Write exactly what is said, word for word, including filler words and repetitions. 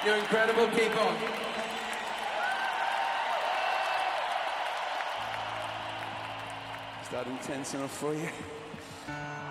You're incredible. Keep on. Is that intense enough for you?